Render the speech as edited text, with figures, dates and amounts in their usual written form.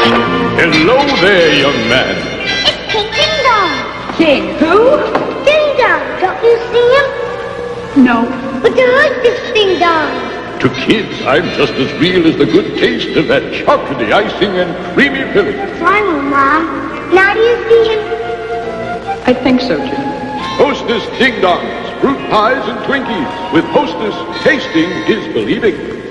Hello there, young man. It's King Ding Dong. King who? Ding Dong, don't you see him? No. But you like this Ding Dong. To kids, I'm just as real as the good taste of that chocolatey icing and creamy filling. Fine, Mom. Now do you see him? I think so, Jim. Hostess Ding Dongs, fruit pies and Twinkies. With Hostess, tasting is believing.